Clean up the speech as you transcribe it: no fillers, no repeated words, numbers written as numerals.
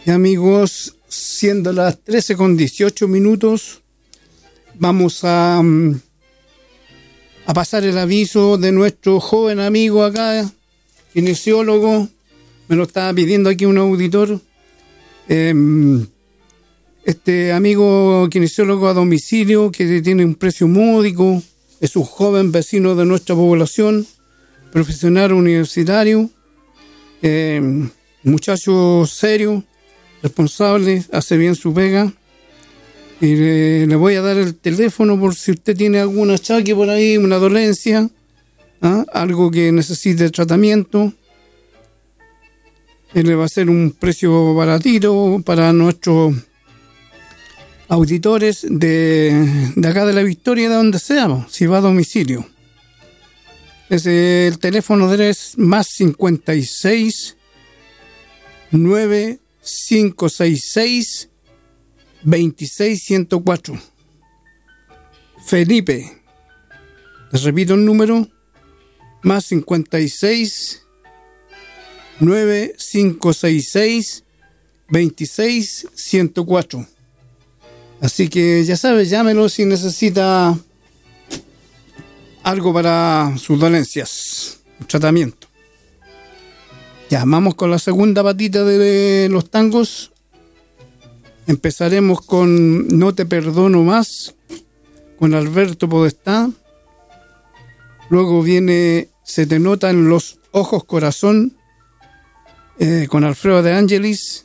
Y amigos, siendo las 13:18, vamos a pasar el aviso de nuestro joven amigo acá, kinesiólogo. Me lo estaba pidiendo aquí un auditor. Este amigo kinesiólogo a domicilio que tiene un precio módico, es un joven vecino de nuestra población, profesional universitario, muchacho serio, responsable, hace bien su pega. Y le voy a dar el teléfono por si usted tiene algún achaque por ahí, una dolencia, algo que necesite tratamiento. Él le va a hacer un precio baratito para nuestros auditores de acá de La Victoria, de donde sea, si va a domicilio. El teléfono de él es +56 9566 26104. Felipe. Les repito el número: +56 9566 26104. Así que ya sabes, llámelo si necesita algo para sus dolencias, un tratamiento. Ya, vamos con la segunda patita de los tangos. Empezaremos con No te perdono más, con Alberto Podestá. Luego viene Se te nota en los ojos corazón, con Alfredo de Ángelis.